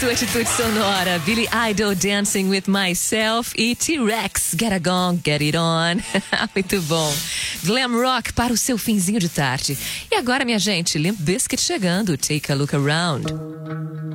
sua atitude sonora. Billy Idol, Dancing With Myself e T-Rex, Get a Gong, Get It On. Muito bom. Glam rock para o seu finzinho de tarde. E agora, minha gente, Limp Bizkit chegando. Take a Look Around.